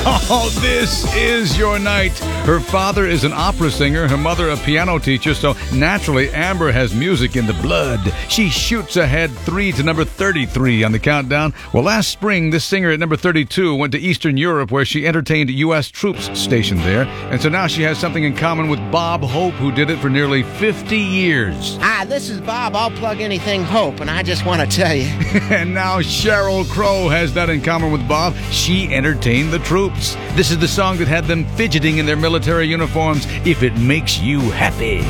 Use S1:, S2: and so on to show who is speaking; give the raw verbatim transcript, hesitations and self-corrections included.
S1: Oh, this is your night. Her father is an opera singer, her mother a piano teacher, so naturally Amber has music in the blood. She shoots ahead three to number thirty-three on the countdown. Well, last spring, this singer at number thirty-two went to Eastern Europe where she entertained U S troops stationed there. And so now she has something in common with Bob Hope, who did it for nearly fifty years.
S2: Hi, this is Bob. I'll plug anything Hope, and I just want to tell you.
S1: And now Sheryl Crow has that in common with Bob. She entertained the troops. This is the song that had them fidgeting in their military uniforms, If It Makes You Happy.